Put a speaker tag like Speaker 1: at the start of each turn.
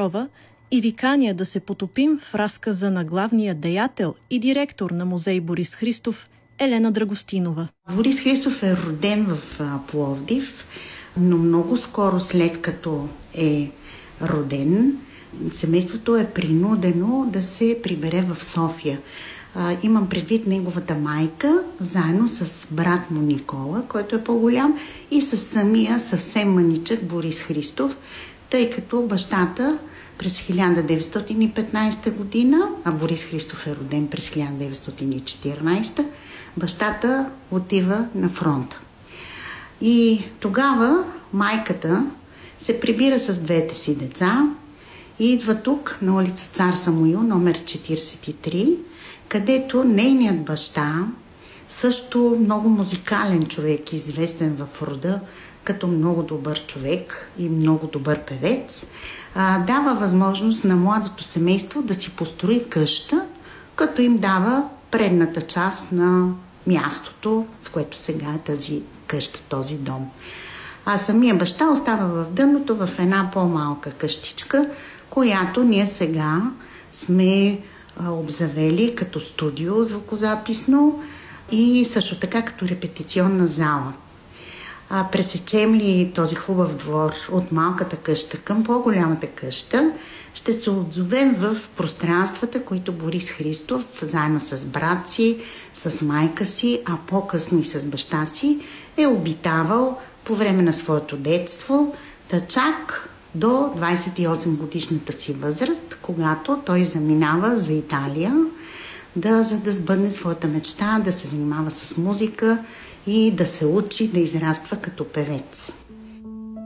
Speaker 1: Петрова и ви каня да се потопим в разказа на главния деятел и директор на музей Борис Христов Елена Драгостинова.
Speaker 2: Борис Христов е роден в Пловдив, но много скоро след като е роден, семейството е принудено да се прибере в София. Имам предвид неговата майка, заедно с брат му Никола, който е по-голям, и с самия съвсем мъничък Борис Христов, тъй като бащата през 1915 година, а Борис Христов е роден през 1914, бащата отива на фронта. И тогава майката се прибира с двете си деца и идва тук на улица Цар Самуил, номер 43, където нейният баща, също много музикален човек, известен в рода като много добър човек и много добър певец, дава възможност на младото семейство да си построи къща, като им дава предната част на мястото, в което сега е тази къща, този дом. А самия баща остава в дъното в една по-малка къщичка, която ние сега сме обзавели като студио звукозаписно и също така като репетиционна зала. Пресечем ли този хубав двор от малката къща към по-голямата къща, ще се отзовем в пространствата, които Борис Христов, заедно с брат си, с майка си, а по-късно и с баща си, е обитавал по време на своето детство, да чак до 28 годишната си възраст, когато той заминава за Италия, за да сбъдне своята мечта, да се занимава с музика и да се учи да израства като певец.